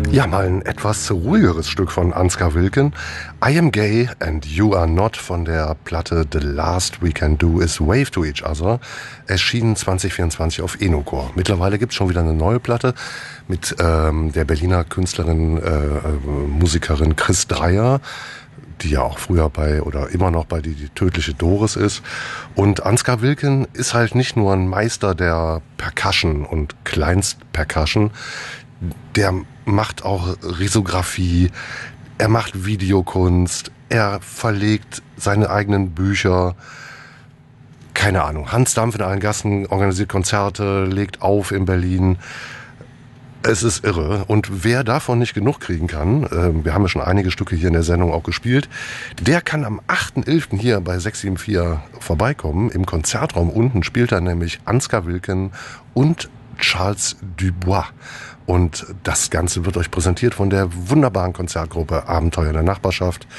Ja, mal ein etwas ruhigeres Stück von Ansgar Wilken. I Am Gay and You Are Not von der Platte The Last We Can Do Is Wave to Each Other, erschienen 2024 auf Enokor. Mittlerweile gibt's schon wieder eine neue Platte mit der Berliner Künstlerin, Musikerin Chris Dreyer, die ja auch früher bei oder immer noch bei die tödliche Doris ist. Und Ansgar Wilken ist halt nicht nur ein Meister der Percussion und Kleinstpercussion, der macht auch Risografie, er macht Videokunst, er verlegt seine eigenen Bücher, keine Ahnung, Hans Dampf in allen Gassen, organisiert Konzerte, legt auf in Berlin. Es ist irre. Und wer davon nicht genug kriegen kann, wir haben ja schon einige Stücke hier in der Sendung auch gespielt, der kann am 8.11. hier bei 674 vorbeikommen. Im Konzertraum unten spielt er nämlich Ansgar Wilken und Charles Dubois. Und das Ganze wird euch präsentiert von der wunderbaren Konzertgruppe Abenteuer in der Nachbarschaft.